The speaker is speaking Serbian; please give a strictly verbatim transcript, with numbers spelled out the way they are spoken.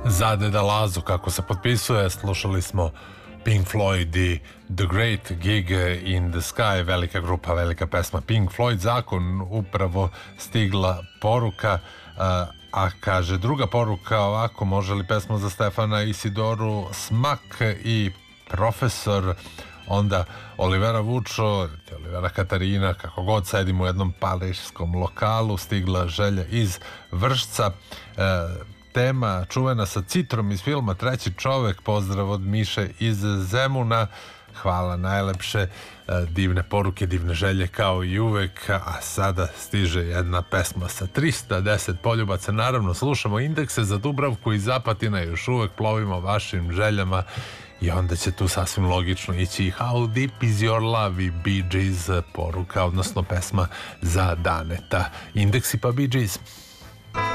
Za Deda Lazu, kako se potpisuje, slušali smo Pink Floyd i The Great Gig in the Sky, velika grupa, velika pesma Pink Floyd. Zakon, upravo stigla poruka, a, a kaže druga poruka ovako: može li pesmu za Stefana Isidoru Smak i Profesor? Onda Olivera Vučo, Olivera Katarina, kako god sedim u jednom pariškom lokalu, stigla želja iz Vršca. E, tema čuvena sa Citrom iz filma Treći čovek, pozdrav od Miše iz Zemuna. Hvala najlepše, e, divne poruke, divne želje kao i uvek. A sada stiže jedna pesma sa trista deset poljubaca. Naravno slušamo Indekse za Dubravku i Zapatina, još uvek plovimo vašim željama. I onda će tu sasvim logično ići How Deep Is Your Love i Bee Gees, poruka, odnosno pesma za Daneta. Indeksi pa Bee Gees.